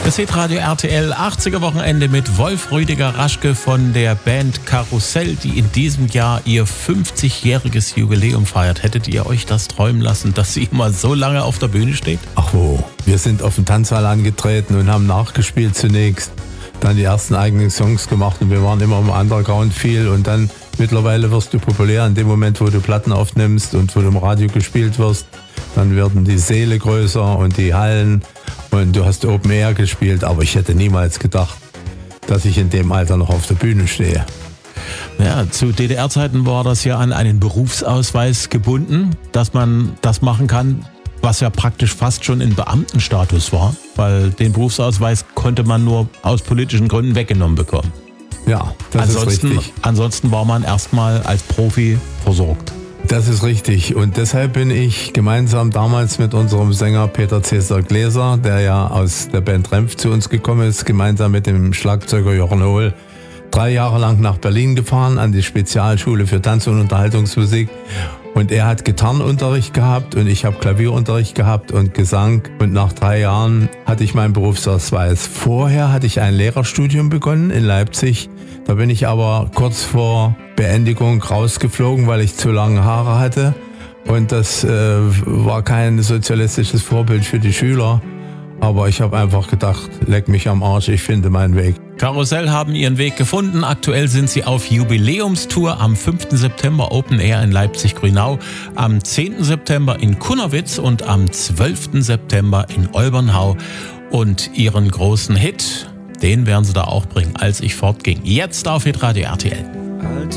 Das Hitradio RTL 80er Wochenende mit Wolf Rüdiger Raschke von der Band Karussell, die in diesem Jahr ihr 50-jähriges Jubiläum feiert. Hättet ihr euch das träumen lassen, dass sie immer so lange auf der Bühne steht? Ach wo, wir sind auf dem Tanzsaal angetreten und haben nachgespielt zunächst, dann die ersten eigenen Songs gemacht und wir waren immer im Underground viel und dann mittlerweile wirst du populär in dem Moment, wo du Platten aufnimmst und wo du im Radio gespielt wirst. Dann werden die Säle größer und die Hallen und du hast Open Air gespielt, aber ich hätte niemals gedacht, dass ich in dem Alter noch auf der Bühne stehe. Ja, zu DDR-Zeiten war das ja an einen Berufsausweis gebunden, dass man das machen kann, was ja praktisch fast schon in Beamtenstatus war, weil den Berufsausweis konnte man nur aus politischen Gründen weggenommen bekommen. Ja, das ist richtig. Ansonsten war man erstmal als Profi versorgt. Das ist richtig und deshalb bin ich gemeinsam damals mit unserem Sänger Peter Cäsar Gläser, der ja aus der Band Renf zu uns gekommen ist, gemeinsam mit dem Schlagzeuger Jochen Hohl 3 Jahre lang nach Berlin gefahren an die Spezialschule für Tanz- und Unterhaltungsmusik. Und er hat Gitarrenunterricht gehabt und ich habe Klavierunterricht gehabt und Gesang. Und nach 3 Jahren hatte ich meinen Berufsausweis. Vorher hatte ich ein Lehrerstudium begonnen in Leipzig. Da bin ich aber kurz vor Beendigung rausgeflogen, weil ich zu lange Haare hatte. Und das war kein sozialistisches Vorbild für die Schüler. Aber ich habe einfach gedacht, leck mich am Arsch, ich finde meinen Weg. Karussell haben ihren Weg gefunden. Aktuell sind sie auf Jubiläumstour am 5. September Open Air in Leipzig-Grünau, am 10. September in Kunnewitz und am 12. September in Olbernhau. Und ihren großen Hit, den werden sie da auch bringen, als ich fortging. Jetzt auf Hitradio RTL.